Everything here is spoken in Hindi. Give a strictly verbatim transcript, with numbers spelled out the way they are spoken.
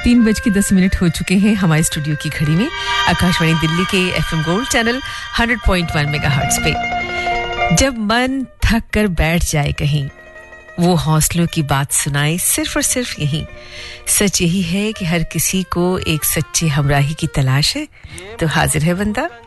तीन बज के दस मिनट हो चुके हैं हमारे स्टूडियो की घड़ी में आकाशवाणी दिल्ली के FM gold channel hundred point one megahertz पे। जब मन थक कर बैठ जाए कहीं, वो हौसलों की बात सुनाए सिर्फ और सिर्फ यही। सच यही है कि हर किसी को एक सच्चे हमराही की तलाश है, तो हाजिर है बंदा